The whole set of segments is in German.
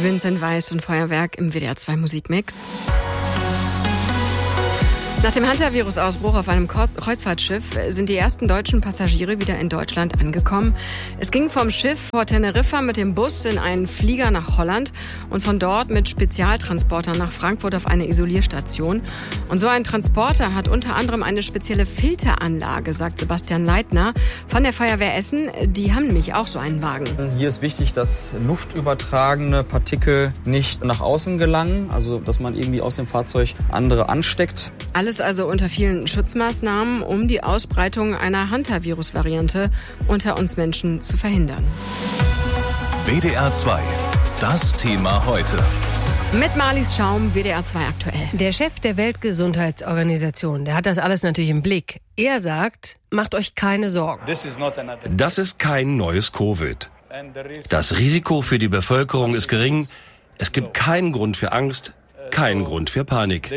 Vincent Weiss und Feuerwerk im WDR 2 Musikmix. Nach dem Hantavirus-Ausbruch auf einem Kreuzfahrtschiff sind die ersten deutschen Passagiere wieder in Deutschland angekommen. Es ging vom Schiff vor Teneriffa mit dem Bus in einen Flieger nach Holland und von dort mit Spezialtransportern nach Frankfurt auf eine Isolierstation. Und so ein Transporter hat unter anderem eine spezielle Filteranlage, sagt Sebastian Leitner von der Feuerwehr Essen. Die haben nämlich auch so einen Wagen. Hier ist wichtig, dass luftübertragene Partikel nicht nach außen gelangen, also dass man irgendwie aus dem Fahrzeug andere ansteckt. Alles also unter vielen Schutzmaßnahmen, um die Ausbreitung einer Hantavirus-Variante unter uns Menschen zu verhindern. WDR 2, das Thema heute. Mit Marlies Schaum, WDR 2 aktuell. Der Chef der Weltgesundheitsorganisation, der hat das alles natürlich im Blick. Er sagt, macht euch keine Sorgen. Das ist kein neues Covid. Das Risiko für die Bevölkerung ist gering. Es gibt keinen Grund für Angst. Kein Grund für Panik.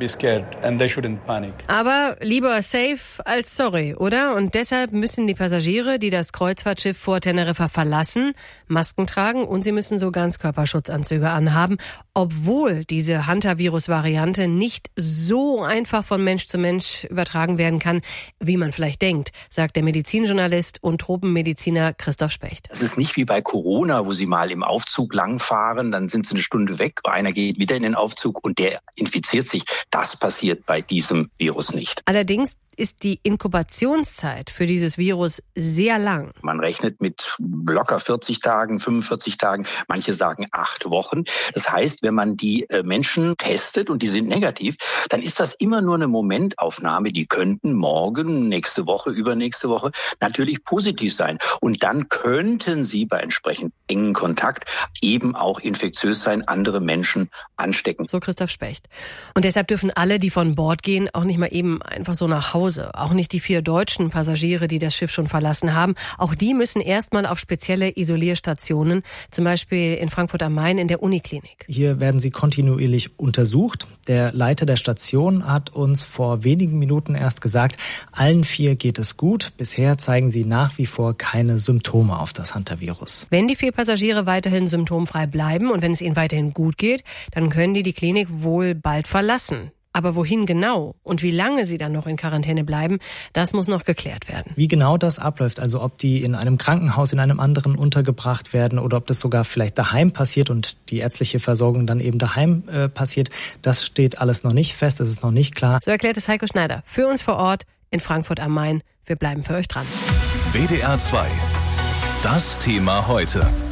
Aber lieber safe als sorry, oder? Und deshalb müssen die Passagiere, die das Kreuzfahrtschiff vor Teneriffa verlassen, Masken tragen und sie müssen so Ganzkörperschutzanzüge anhaben, obwohl diese Hantavirus-Variante nicht so einfach von Mensch zu Mensch übertragen werden kann, wie man vielleicht denkt, sagt der Medizinjournalist und Tropenmediziner Christoph Specht. Es ist nicht wie bei Corona, wo Sie mal im Aufzug langfahren, dann sind Sie eine Stunde weg, einer geht wieder in den Aufzug und der infiziert sich. Das passiert bei diesem Virus nicht. Allerdings ist die Inkubationszeit für dieses Virus sehr lang. Man rechnet mit locker 40 Tagen, 45 Tagen, manche sagen 8 Wochen. Das heißt, wenn man die Menschen testet und die sind negativ, dann ist das immer nur eine Momentaufnahme. Die könnten morgen, nächste Woche, übernächste Woche natürlich positiv sein. Und dann könnten sie bei entsprechend engen Kontakt eben auch infektiös sein, andere Menschen anstecken. So Christoph Specht. Und deshalb dürfen alle, die von Bord gehen, auch nicht mal eben einfach so nach Hause. Auch nicht die 4 deutschen Passagiere, die das Schiff schon verlassen haben. Auch die müssen erstmal auf spezielle Isolierstationen, zum Beispiel in Frankfurt am Main in der Uniklinik. Hier werden sie kontinuierlich untersucht. Der Leiter der Station hat uns vor wenigen Minuten erst gesagt, allen 4 geht es gut. Bisher zeigen sie nach wie vor keine Symptome auf das Hantavirus. Wenn die 4 Passagiere weiterhin symptomfrei bleiben und wenn es ihnen weiterhin gut geht, dann können die Klinik wohl bald verlassen. Aber wohin genau und wie lange sie dann noch in Quarantäne bleiben, das muss noch geklärt werden. Wie genau das abläuft, also ob die in einem Krankenhaus in einem anderen untergebracht werden oder ob das sogar vielleicht daheim passiert und die ärztliche Versorgung dann eben daheim passiert, das steht alles noch nicht fest, das ist noch nicht klar. So erklärt es Heiko Schneider für uns vor Ort in Frankfurt am Main. Wir bleiben für euch dran. WDR 2, das Thema heute.